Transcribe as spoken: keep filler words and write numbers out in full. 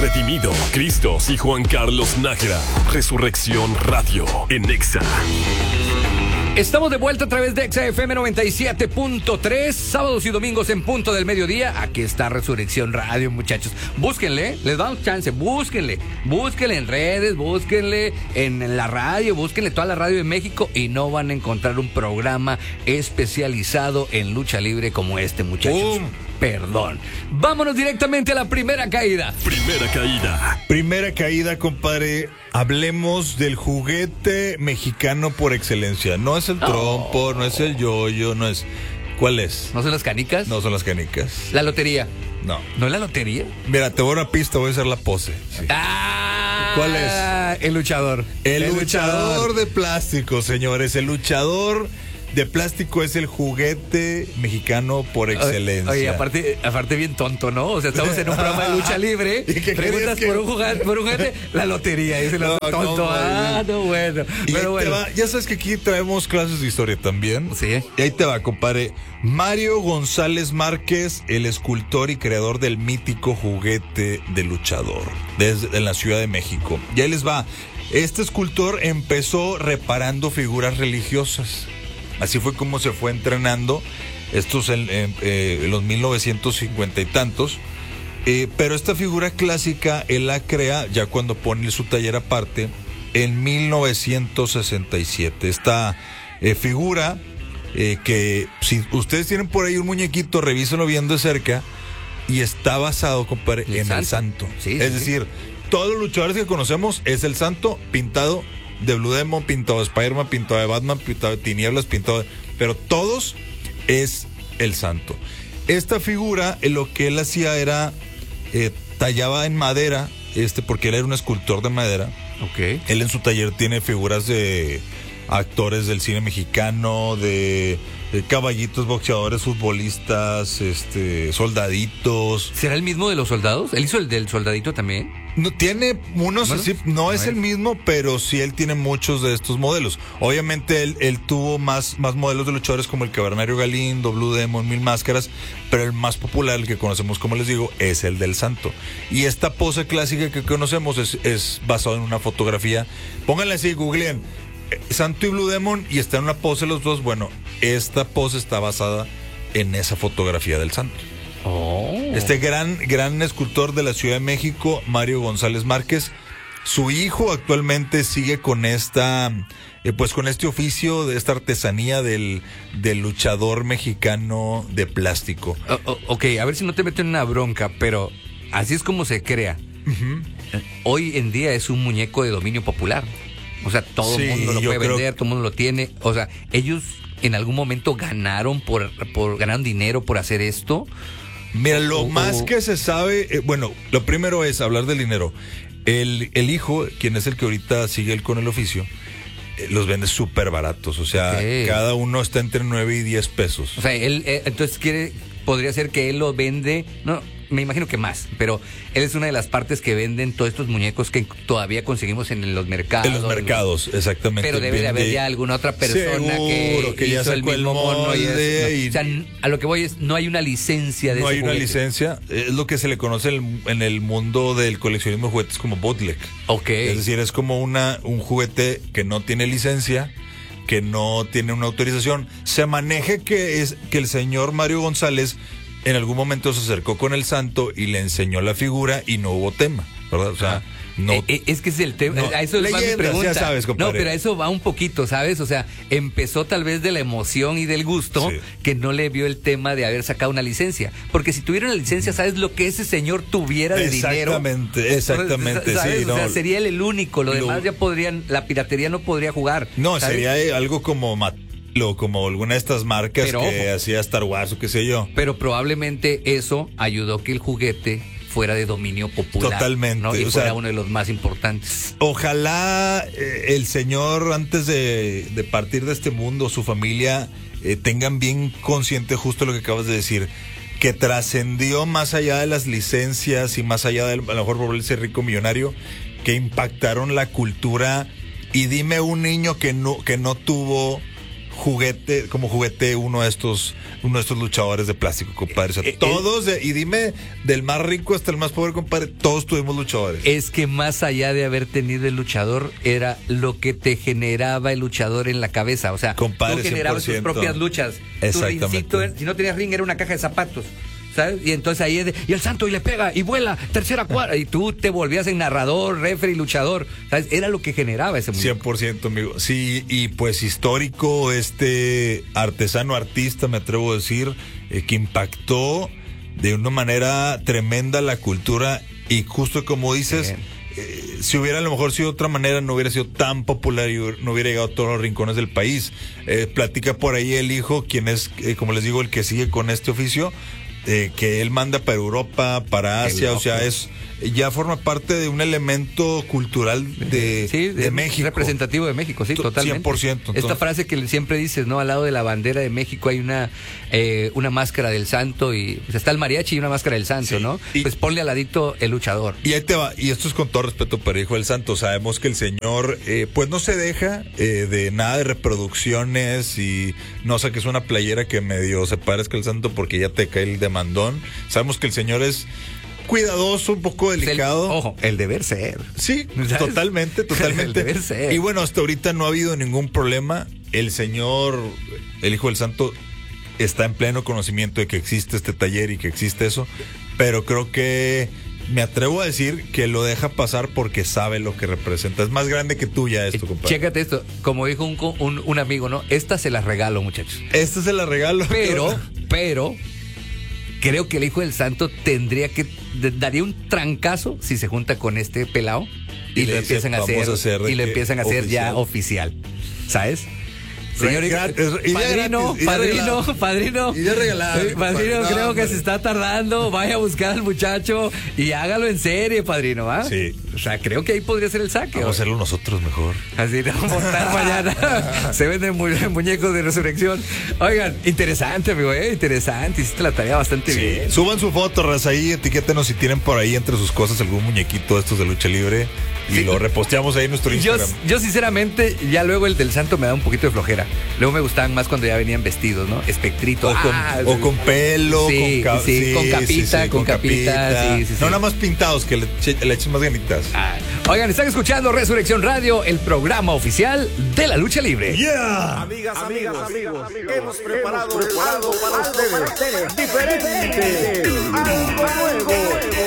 Redimido, Cristos y Juan Carlos Nájera. Resurrección Radio en Exa. Estamos de vuelta a través de Exa F M noventa y siete punto tres, sábados y domingos en punto del mediodía. Aquí está Resurrección Radio, muchachos. Búsquenle, les damos chance, búsquenle. Búsquenle en redes, búsquenle en la radio, búsquenle toda la radio de México y no van a encontrar un programa especializado en lucha libre como este, muchachos. Um. Perdón. Vámonos directamente a la primera caída. Primera caída. Primera caída, compadre. Hablemos del juguete mexicano por excelencia. No es el no. trompo, no es el yoyo, no es... ¿Cuál es? ¿No son las canicas? No son las canicas. La lotería. No. ¿No es la lotería? Mira, te voy a una pista, voy a hacer la pose. Sí. Ah, ¿Cuál es? El luchador. El, el luchador, luchador de plástico, señores. El luchador de plástico es el juguete mexicano por excelencia. Oye, aparte, aparte bien tonto, ¿no? O sea, estamos en un programa de lucha libre. Preguntas que... por, un juguete, por un juguete, la lotería. Dice no, tonto. No, ah, no, bueno. Y Pero bueno. Va, ya sabes que aquí traemos clases de historia también. Sí. Y ahí te va, compadre. Mario González Márquez, el escultor y creador del mítico juguete de luchador, desde en la Ciudad de México. Y ahí les va. Este escultor empezó reparando figuras religiosas. Así fue como se fue entrenando, estos en, en, eh, en los mil novecientos cincuenta y tantos. Eh, pero esta figura clásica él la crea ya cuando pone su taller aparte en mil novecientos sesenta y siete. Esta eh, figura eh, que si ustedes tienen por ahí un muñequito, revísenlo bien de cerca y está basado, compadre, en santo? el santo. Sí, es sí, decir, sí. todos los luchadores que conocemos es el santo pintado de Blue Demon, pintado de Spider-Man, pintado de Batman, pintado de Tinieblas, pintado de... Pero todos es el santo. Esta figura, lo que él hacía era... Eh, tallaba en madera, este, porque él era un escultor de madera. Okay. Él en su taller tiene figuras de actores del cine mexicano, de, de caballitos, boxeadores, futbolistas, este, soldaditos. ¿Será el mismo de los soldados? ¿Él hizo el del soldadito también? No, tiene unos, bueno, sí, no es el mismo, pero sí él tiene muchos de estos modelos. Obviamente él, él tuvo más, más modelos de luchadores como el Cavernario Galindo, Blue Demon, Mil Máscaras, pero el más popular, el que conocemos, como les digo, es el del santo. Y esta pose clásica que conocemos es, es basada en una fotografía. Pónganle así, googleen Santo y Blue Demon y está en una pose los dos. Bueno, esta pose está basada en esa fotografía del santo. Oh. Este gran, gran escultor de la Ciudad de México, Mario González Márquez, su hijo actualmente sigue con esta, eh, pues con este oficio, de esta artesanía del, del luchador mexicano de plástico. Oh, oh, ok, a ver si no te meten en una bronca, pero así es como se crea. Uh-huh. Hoy en día es un muñeco de dominio popular. O sea, todo el sí, mundo lo puede creo... vender, todo el mundo lo tiene. O sea, ellos en algún momento ganaron por, por ganaron dinero por hacer esto. Mira, lo oh, más oh. que se sabe, eh, bueno, lo primero es hablar del dinero. El, el hijo, quien es el que ahorita sigue él con el oficio, eh, los vende súper baratos. O sea, okay. cada uno está entre nueve y diez pesos. O sea, él, eh, entonces quiere, podría ser que él lo vende, no, me imagino que más, pero él es una de las partes que venden todos estos muñecos que todavía conseguimos en los mercados. En los mercados, en, exactamente. Pero debe de haber ya alguna otra persona que, que hizo ya el mismo mono y, eso, no. y... O sea, a lo que voy es, no hay una licencia de No ese hay juguete. una licencia, es lo que se le conoce en el, en el mundo del coleccionismo de juguetes como bootleg. Ok. Es decir, es como una un juguete que no tiene licencia, que no tiene una autorización. Se maneja que es que el señor Mario González en algún momento se acercó con el santo y le enseñó la figura y no hubo tema, ¿verdad? O sea, no. Eh, es que es el tema, no, a eso leyendas, va mi pregunta. Ya sabes, compadre. No, pero a eso va un poquito, ¿sabes? O sea, empezó tal vez de la emoción y del gusto, sí. que no le vio el tema de haber sacado una licencia. Porque si tuviera una licencia, ¿sabes lo que ese señor tuviera de exactamente, dinero? Exactamente, exactamente, ¿sabes? sí. O sea, no, sería él el único, lo, lo demás ya podrían, la piratería no podría jugar. No, ¿sabes? sería algo como Lo, como alguna de estas marcas pero, que ojo, hacía Star Wars o qué sé yo. Pero probablemente eso ayudó que el juguete fuera de dominio popular. Totalmente. ¿no? Y o fuera sea, uno de los más importantes. Ojalá eh, el señor, antes de, de partir de este mundo, su familia, eh, tengan bien consciente justo lo que acabas de decir, que trascendió más allá de las licencias y más allá de, a lo mejor, volverse rico millonario, que impactaron la cultura. Y dime un niño que no, que no tuvo juguete, como juguete uno de estos, uno de estos luchadores de plástico, compadre. O sea, Eh, todos, de- y dime, del más rico hasta el más pobre, compadre, todos tuvimos luchadores. Es que más allá de haber tenido el luchador, era lo que te generaba el luchador en la cabeza. O sea, Compadre, tú generabas tus cien por ciento. propias luchas. Tu Exactamente. rincito, era- si no tenías ring, era una caja de zapatos. ¿Sabes? Y entonces ahí es de, y el santo y le pega y vuela, tercera cuadra. Y tú te volvías en narrador, referee, luchador. ¿Sabes? Era lo que generaba ese mundo. cien por ciento, amigo. Sí, y pues histórico, este artesano, artista, me atrevo a decir, eh, que impactó de una manera tremenda la cultura y justo como dices, Bien. eh, si hubiera a lo mejor sido de otra manera, no hubiera sido tan popular y hubiera- no hubiera llegado a todos los rincones del país. Eh, platica por ahí el hijo, quien es, eh, como les digo, el que sigue con este oficio, eh, que él manda para Europa, para Qué Asia, o loco. sea, es ya forma parte de un elemento cultural de, Sí, de es México. representativo de México, sí, To- totalmente. cien por ciento, Esta entonces- frase que siempre dices, ¿no? Al lado de la bandera de México hay una eh, una máscara del santo y pues, está el mariachi y una máscara del santo, Sí, ¿no? y- Pues ponle al ladito el luchador. Y ahí te va, y esto es con todo respeto para Hijo del Santo, sabemos que el señor eh, pues no se deja eh, de nada de reproducciones y no saques una playera que medio se parezca al santo porque ya te cae el demandón. Sabemos que el señor es cuidadoso, un poco El- delicado. ojo, el deber ser. Sí, ¿Sabes? totalmente, totalmente. El deber ser. Y bueno, hasta ahorita no ha habido ningún problema. El señor, el Hijo del Santo, está en pleno conocimiento de que existe este taller y que existe eso, pero creo que me atrevo a decir que lo deja pasar porque sabe lo que representa. Es más grande que tú ya esto, compadre. Chécate esto, como dijo un, co- un, un amigo, ¿no? Esta se la regalo, muchachos. Este se la regalo. Pero, pero, creo que el hijo del santo tendría que, de- daría un trancazo si se junta con este pelao y, Y lo le dice, empiezan a "Vamos hacer, a hacer de y lo que empiezan a hacer ya oficial. ¿Sabes? Señor, Gratis, idea padrino, gratis, idea padrino, regalada. padrino. Idea regalada, Eh, Padrino, no, creo hombre. que se está tardando. Vaya a buscar al muchacho y hágalo en serie, padrino, ¿ah? Sí. O sea, creo que ahí podría ser el saque. Vamos a hacerlo nosotros mejor. Así no vamos a estar mañana. Se venden mu- muñecos de resurrección. Oigan, interesante, amigo, ¿eh? Interesante. Hiciste la tarea bastante bien. Suban su foto, raza, ahí, etiquétenos si tienen por ahí entre sus cosas algún muñequito de estos de lucha libre y Sí. lo reposteamos ahí en nuestro Yo, Instagram. yo sinceramente, ya luego el del santo me da un poquito de flojera. Luego me gustaban más cuando ya venían vestidos, ¿no? Espectrito. O con, Ah, o con pelo, sí, con, ca- sí, con capita, con capita, sí, sí, sí. No nada más pintados, que le, eche- le echen más ganitas. Ah, oigan, están escuchando Resurrección Radio, el programa oficial de la lucha libre. ¡Yeah! Amigas, amigos, amigos, hemos preparado algo para ustedes diferente, algo nuevo.